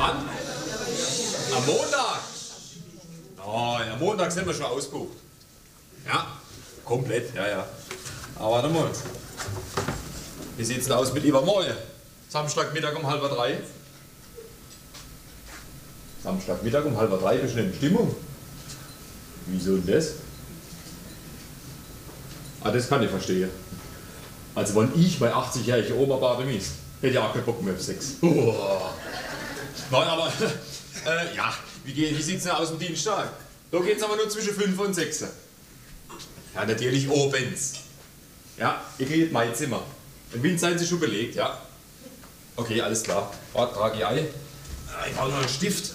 Wann? Am Montag? Oh, ja, Montag sind wir schon ausgebucht. Ja, komplett, ja. Aber warte mal. Wie sieht's denn aus mit übermorgen? Samstagmittag um 2:30. Samstagmittag um 2:30 bist du in Stimmung. Wieso denn das? Ah, das kann ich verstehen. Also wenn ich bei 80-jährigen Oma baden müsste, hätte ich auch keinen Bock mehr auf Sex. Oh. Nein, aber, ja, wie sieht's denn aus am Dienstag? Da geht's aber nur zwischen 5 und 6. Ja, natürlich obens. Ja, ihr kriegt mein Zimmer. Im Wind seien Sie schon belegt, ja? Okay, alles klar. Warte, trage ich ein. Ich brauche noch einen Stift.